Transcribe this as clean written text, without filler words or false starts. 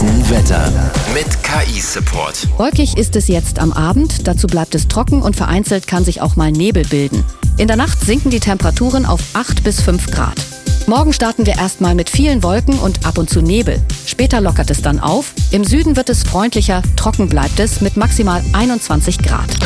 Hessen Wetter mit KI-Support. Wolkig ist es jetzt am Abend, dazu bleibt es trocken und vereinzelt kann sich auch mal Nebel bilden. In der Nacht sinken die Temperaturen auf 8 bis 5 Grad. Morgen starten wir erstmal mit vielen Wolken und ab und zu Nebel. Später lockert es dann auf. Im Süden wird es freundlicher, trocken bleibt es mit maximal 21 Grad.